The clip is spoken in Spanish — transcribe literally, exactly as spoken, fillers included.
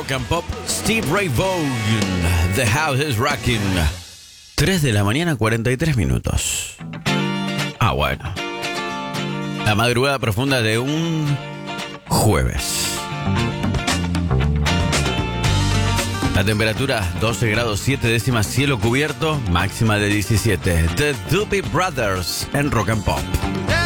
Rock and Pop, Steve Ray Vaughan, The House is Rocking. tres de la mañana, cuarenta y tres minutos. Ah, bueno. La madrugada profunda de un jueves. La temperatura doce grados siete décimas, cielo cubierto, máxima de diecisiete. The Doobie Brothers en Rock and Pop.